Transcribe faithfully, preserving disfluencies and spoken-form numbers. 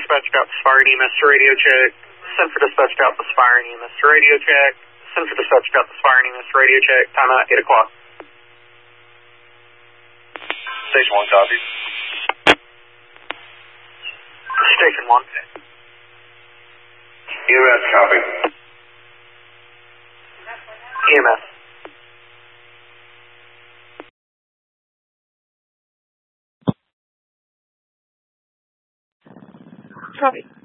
dispatch about the fire and E M S radio check. Send for dispatch about the fire and E M S radio check. Send for dispatch about the fire and E M S radio check. Time out, eight o'clock. Station one, copy. Station one. E M S, copy. E M S. Copy.